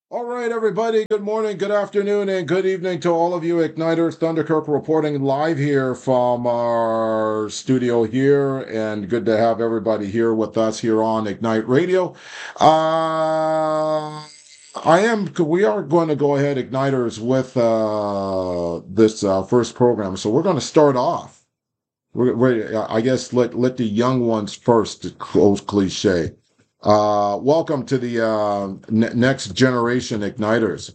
All right, everybody. Good morning, good afternoon, and good evening to all of you Igniters. Thunderkirk reporting live here from our studio here, and good to have everybody here with us here on Ignite Radio. We are going to go ahead, Igniters, with this first program. So we're going to start off. I guess let the young ones first, close cliche. Welcome to the next generation Igniters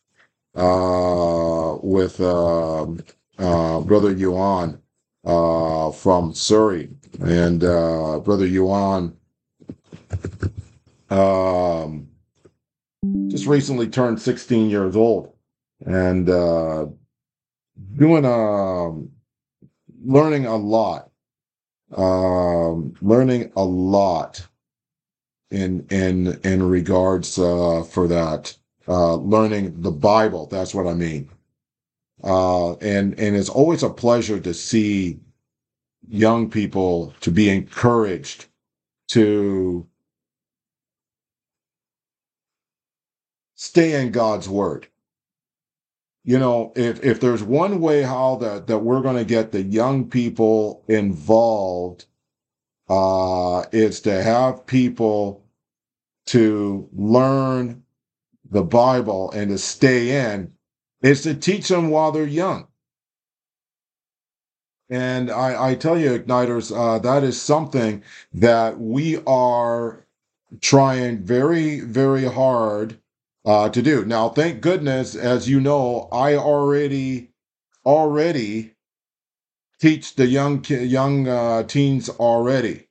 with Brother Yuan from Surrey. And Brother Yuan um, just recently turned 16 years old and doing learning a lot. Learning a lot in regards for that. Learning the Bible, that's what I mean. And it's always a pleasure to see young people to be encouraged to stay in God's word. You know, if there's one way how that we're going to get the young people involved, is to have people to learn the Bible and to stay in, is to teach them while they're young. And I tell you, Igniters, that is something that we are trying very, very hard to do. Now, thank goodness, as you know, I already teach the young teens already,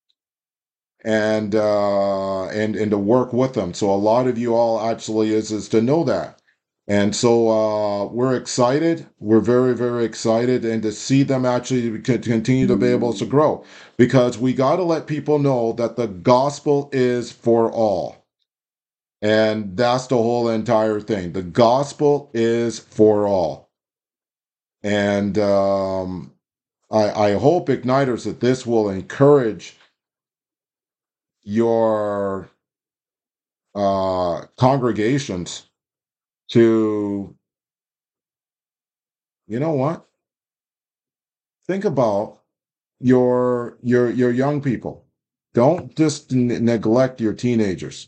and to work with them. So a lot of you all actually is to know that. And so we're excited. We're very, very excited, and to see them actually continue to be able to grow, because we got to let people know that the gospel is for all. And that's the whole entire thing. The gospel is for all. And I hope, Igniters, that this will encourage your congregations to, you know what? Think about your young people. Don't just neglect your teenagers.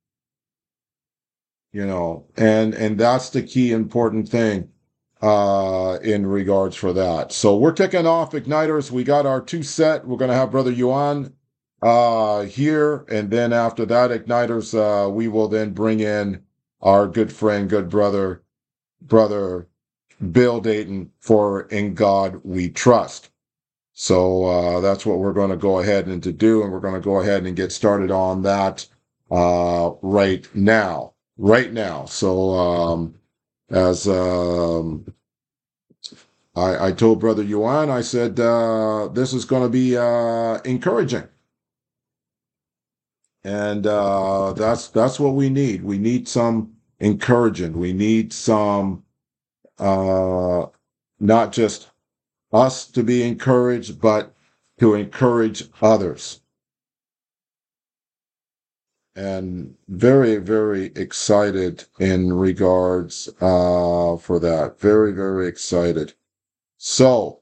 You know, and that's the key important thing in regards for that. So we're kicking off, Igniters. We got our two set. We're going to have Brother Yuan here, and then after that, Igniters, we will then bring in our good friend, good brother Bill Dayton for In God We Trust. So that's what we're going to go ahead and to do, and we're going to go ahead and get started on that right now. Right now. So as I told Brother Yuan, I said this is going to be encouraging, and that's what we need. We need some encouraging. We need some not just us to be encouraged, but to encourage others. And very, very excited in regards for that. Very, very excited. So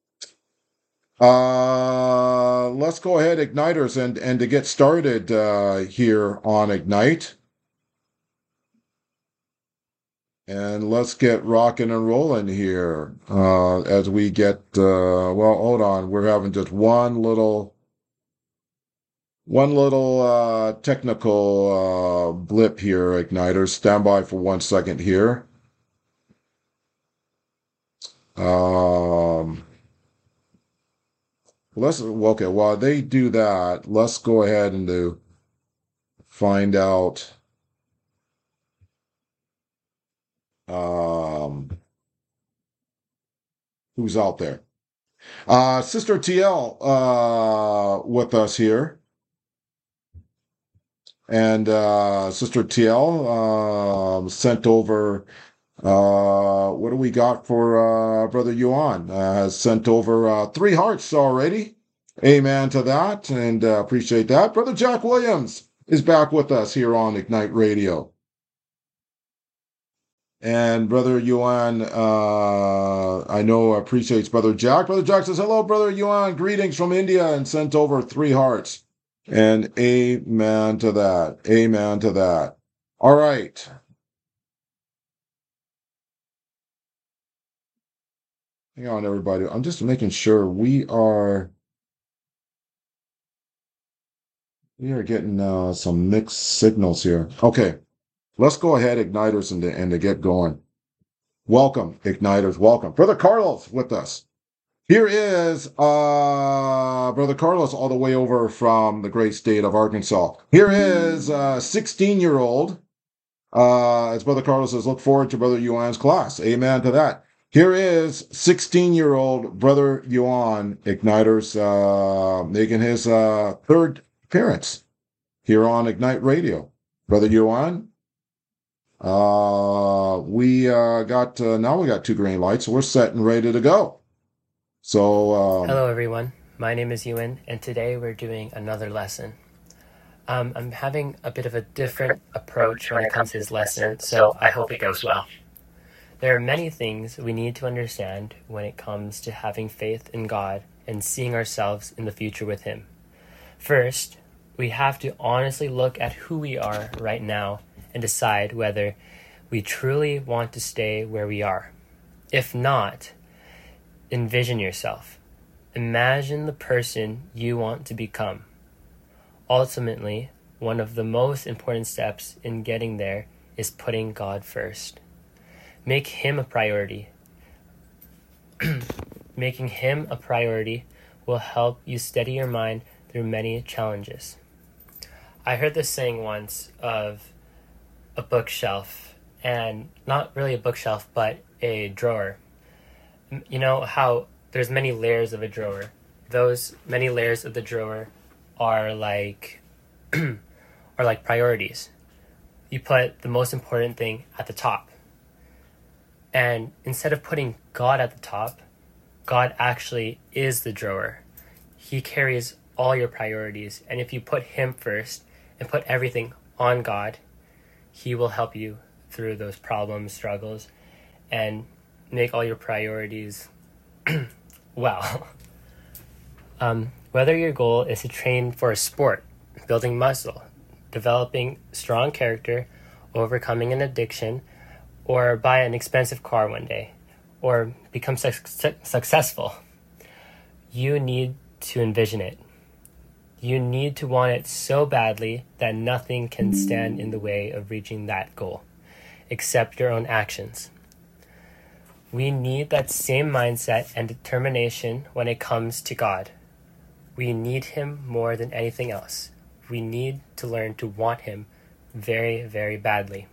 let's go ahead, Igniters, and to get started here on Ignite. And let's get rocking and rolling here as we get, well, hold on. We're having just one little technical blip here, Igniters. Stand by for 1 second here. Okay, while they do that, let's go ahead and find out who's out there. Sister TL with us here. And Sister TL sent over, what do we got for Brother Yuan? Has sent over 3 hearts already. Amen to that, and appreciate that. Brother Jack Williams is back with us here on Ignite Radio. And Brother Yuan, I know appreciates Brother Jack. Brother Jack says, hello, Brother Yuan. Greetings from India, and sent over 3 hearts. And amen to that. Amen to that. All right. Hang on, everybody. I'm just making sure we are getting some mixed signals here. Okay. Let's go ahead, Igniters, and to get going. Welcome, Igniters. Welcome. Brother Carlos with us. Here is Brother Carlos all the way over from the great state of Arkansas. Here is 16-year-old. As Brother Carlos says, look forward to Brother Yuan's class. Amen to that. Here is 16-year-old Brother Yuan, Igniters, making his 3rd appearance here on Ignite Radio. Brother Yuan, we got 2 green lights, so we're set and ready to go. So hello everyone, my name is Ewan, and today we're doing another lesson. I'm having a bit of a different approach when it comes to this lesson, so I hope it goes well. There are many things we need to understand when it comes to having faith in God and seeing ourselves in the future with Him. First, we have to honestly look at who we are right now and decide whether we truly want to stay where we are. If not, envision yourself. Imagine the person you want to become. Ultimately, one of the most important steps in getting there is putting God first. Make Him a priority. Making Him a priority will help you steady your mind through many challenges. I heard this saying once of a bookshelf, and not really a bookshelf, but a drawer. You know how there's many layers of a drawer. Those many layers of the drawer are like priorities. You put the most important thing at the top. And instead of putting God at the top, God actually is the drawer. He carries all your priorities. And if you put Him first and put everything on God, He will help you through those problems, struggles, and make all your priorities well. Whether your goal is to train for a sport, building muscle, developing strong character, overcoming an addiction, or buy an expensive car one day, or become successful, you need to envision it. You need to want it so badly that nothing can stand in the way of reaching that goal, except your own actions. We need that same mindset and determination when it comes to God. We need Him more than anything else. We need to learn to want Him very, very badly.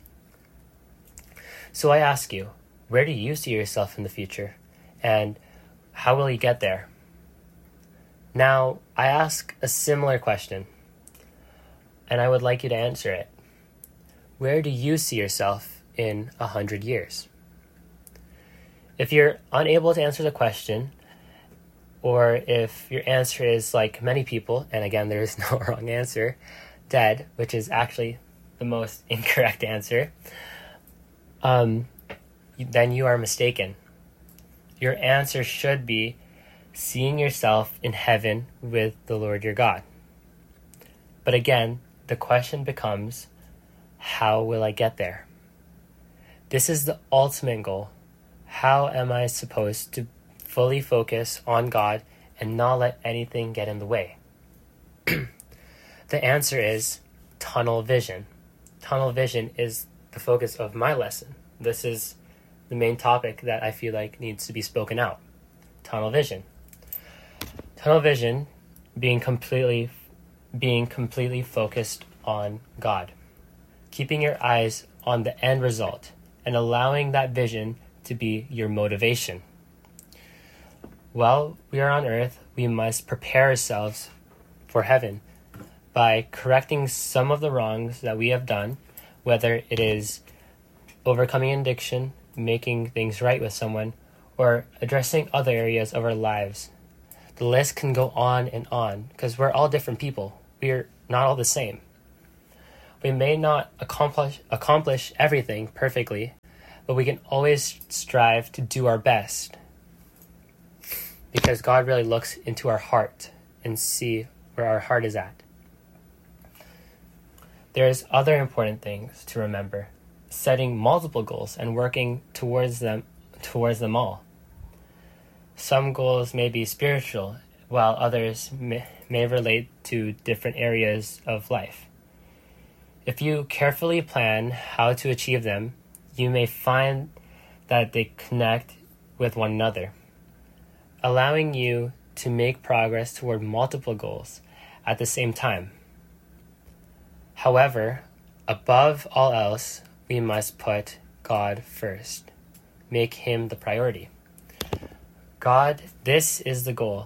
So I ask you, where do you see yourself in the future? And how will you get there? Now, I ask a similar question, and I would like you to answer it. Where do you see yourself in 100 years? If you're unable to answer the question, or if your answer is like many people, and again, there is no wrong answer, dead, which is actually the most incorrect answer, then you are mistaken. Your answer should be seeing yourself in heaven with the Lord your God. But again, the question becomes, how will I get there? This is the ultimate goal. How am I supposed to fully focus on God and not let anything get in the way? The answer is tunnel vision. Tunnel vision is the focus of my lesson. This is the main topic that I feel like needs to be spoken out. Tunnel vision. Tunnel vision being completely focused on God. Keeping your eyes on the end result and allowing that vision to be your motivation. While we are on earth, we must prepare ourselves for heaven by correcting some of the wrongs that we have done, whether it is overcoming addiction, making things right with someone, or addressing other areas of our lives. The list can go on and on because we're all different people. We're not all the same. We may not accomplish everything perfectly, but we can always strive to do our best, because God really looks into our heart and see where our heart is at. There's other important things to remember: setting multiple goals and working towards them all. Some goals may be spiritual, while others may relate to different areas of life. If you carefully plan how to achieve them, you may find that they connect with one another, allowing you to make progress toward multiple goals at the same time. However, above all else, we must put God first. Make Him the priority. God, this is the goal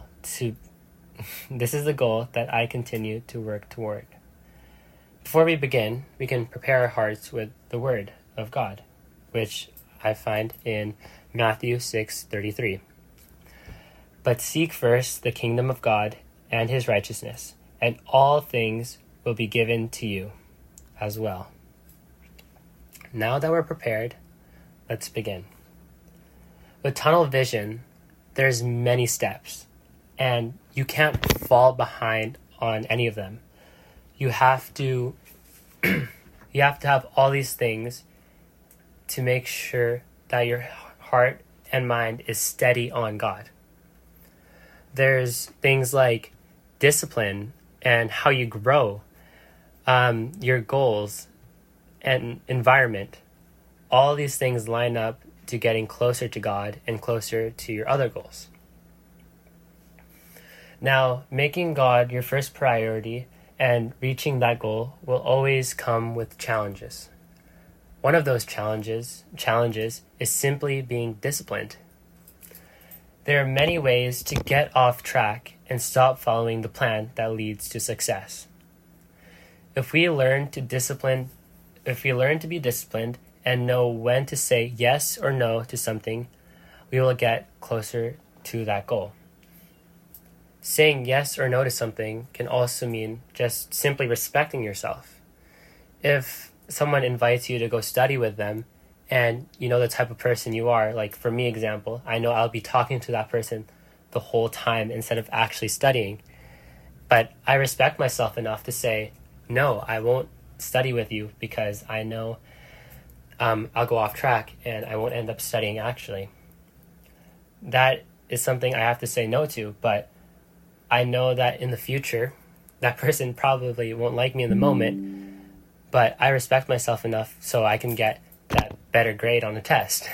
that I continue to work toward. Before we begin, we can prepare our hearts with the Word of God, which I find in Matthew 6:33. But seek first the kingdom of God and His righteousness, and all things will be given to you as well. Now that we're prepared, let's begin. With tunnel vision, there's many steps, and you can't fall behind on any of them. You have to have all these things to make sure that your heart and mind is steady on God. There's things like discipline and how you grow, your goals and environment. All these things line up to getting closer to God and closer to your other goals. Now, making God your first priority and reaching that goal will always come with challenges. One of those challenges is simply being disciplined. There are many ways to get off track and stop following the plan that leads to success. If we learn to be disciplined and know when to say yes or no to something, we will get closer to that goal. Saying yes or no to something can also mean just simply respecting yourself. If someone invites you to go study with them, and you know the type of person you are, like for me example, I know I'll be talking to that person the whole time instead of actually studying. But I respect myself enough to say, no, I won't study with you because I know I'll go off track and I won't end up studying actually. That is something I have to say no to, but I know that in the future, that person probably won't like me in the moment, but I respect myself enough so I can get that better grade on the test.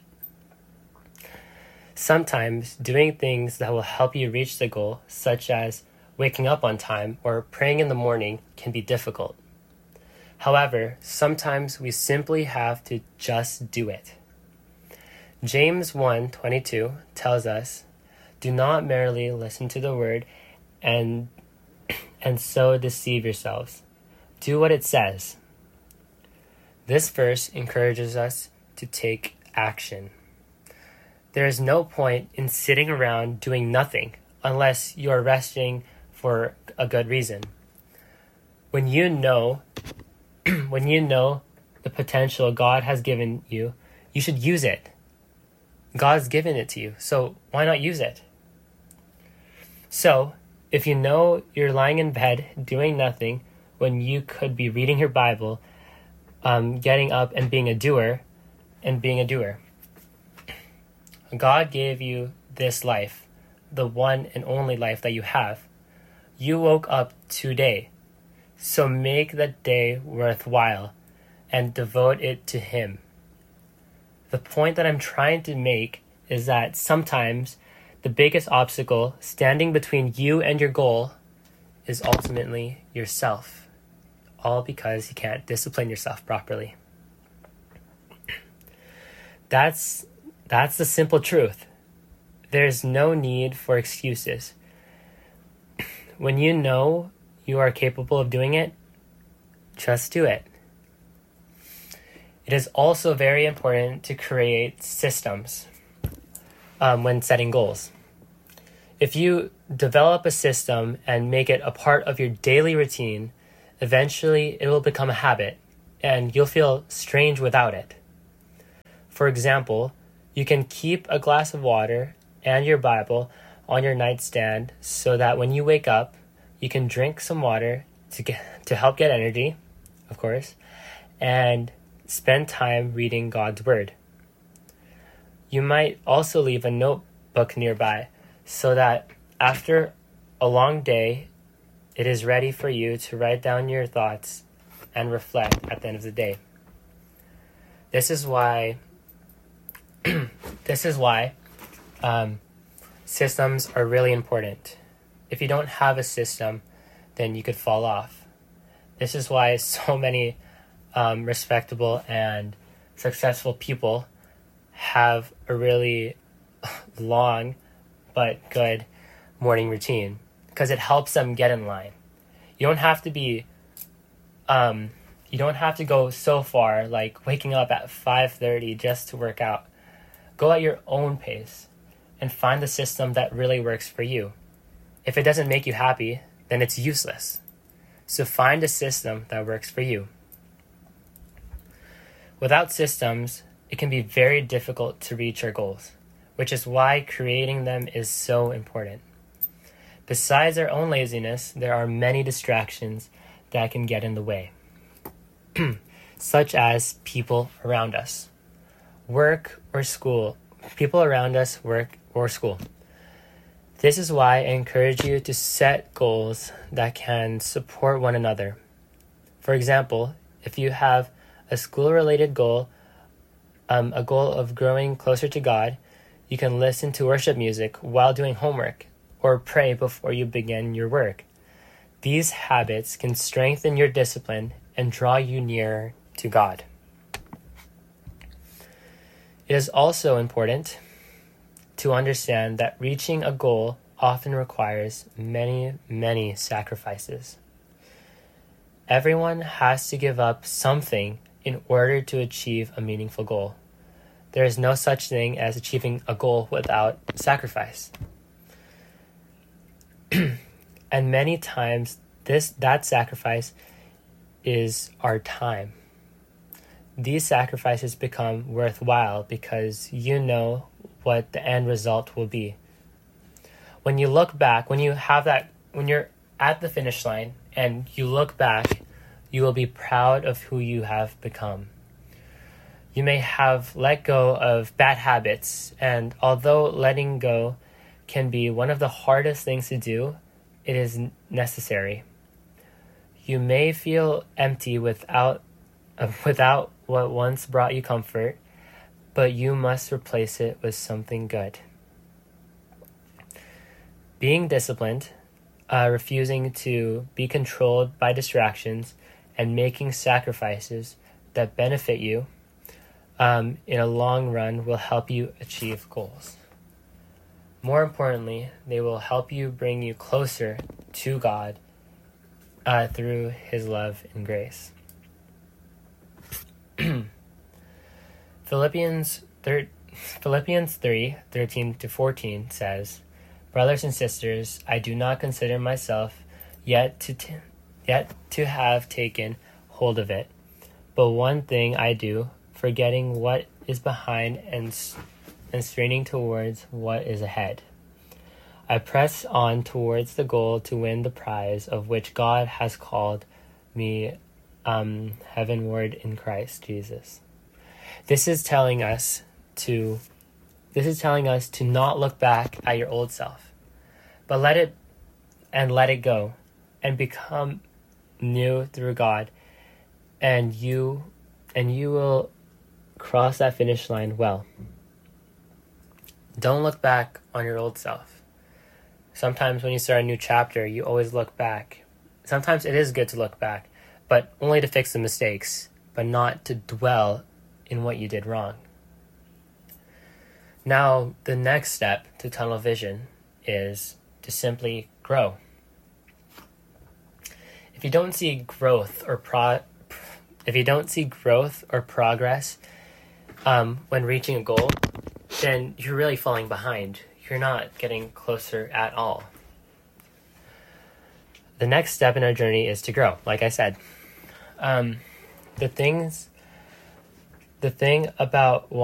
Sometimes doing things that will help you reach the goal, such as waking up on time or praying in the morning, can be difficult. However, sometimes we simply have to just do it. James 1:22 tells us, "Do not merely listen to the word and so deceive yourselves. Do what it says." This verse encourages us to take action. There is no point in sitting around doing nothing unless you are resting for a good reason. When you know the potential God has given you, you should use it. God's given it to you, so why not use it? So, if you know you're lying in bed doing nothing when you could be reading your Bible, getting up and being a doer, God gave you this life, the one and only life that you have. You woke up today, so make that day worthwhile and devote it to Him. The point that I'm trying to make is that sometimes the biggest obstacle standing between you and your goal is ultimately yourself, all because you can't discipline yourself properly. That's the simple truth. There's no need for excuses. When you know you are capable of doing it, just do it. It is also very important to create systems when setting goals. If you develop a system and make it a part of your daily routine, eventually it will become a habit and you'll feel strange without it. For example, you can keep a glass of water and your Bible on your nightstand so that when you wake up, you can drink some water to help get energy, of course, and spend time reading God's Word. You might also leave a notebook nearby so that after a long day, it is ready for you to write down your thoughts and reflect at the end of the day. This is why systems are really important. If you don't have a system, then you could fall off. This is why so many respectable and successful people have a really long but good morning routine, because it helps them get in line. You don't have to go so far, like waking up at 5:30 just to work out. Go at your own pace and find the system that really works for you. If it doesn't make you happy, then it's useless. So find a system that works for you. Without systems, it can be very difficult to reach our goals, which is why creating them is so important. Besides our own laziness, there are many distractions that can get in the way, such as people around us, work or school, people around us, work or school. This is why I encourage you to set goals that can support one another. For example, if you have a school-related goal, a goal of growing closer to God, you can listen to worship music while doing homework or pray before you begin your work. These habits can strengthen your discipline and draw you nearer to God. It is also important to understand that reaching a goal often requires many, many sacrifices. Everyone has to give up something in order to achieve a meaningful goal. There is no such thing as achieving a goal without sacrifice. And many times that sacrifice is our time. These sacrifices become worthwhile because you know what the end result will be. When you look back, when you're at the finish line and you look back, you will be proud of who you have become. You may have let go of bad habits, and although letting go can be one of the hardest things to do, it is necessary. You may feel empty without what once brought you comfort, but you must replace it with something good. Being disciplined, refusing to be controlled by distractions, and making sacrifices that benefit you in a long run will help you achieve goals. More importantly, they will help you bring you closer to God through His love and grace. Philippians 3:13-14 says, "Brothers and sisters, I do not consider myself yet to have taken hold of it, but one thing I do, forgetting what is behind and straining towards what is ahead. I press on towards the goal to win the prize of which God has called me heavenward in Christ Jesus." This is telling us to not look back at your old self, but let it go and become new through God, and you will cross that finish line well. Don't look back on your old self. Sometimes when you start a new chapter, you always look back. Sometimes it is good to look back, but only to fix the mistakes, but not to dwell in what you did wrong. Now, the next step to tunnel vision is to simply grow. If you don't see growth or progress when reaching a goal, then you're really falling behind. You're not getting closer at all. The next step in our journey is to grow, like I said. The thing about